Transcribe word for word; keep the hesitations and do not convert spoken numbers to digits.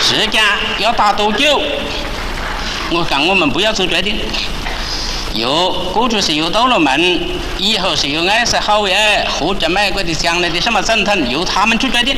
时间要打多久？我看我们不要做决定。又过去是又到了门，以后是又爱是好耶，或者美国的将来的什么总统，由他们去决定。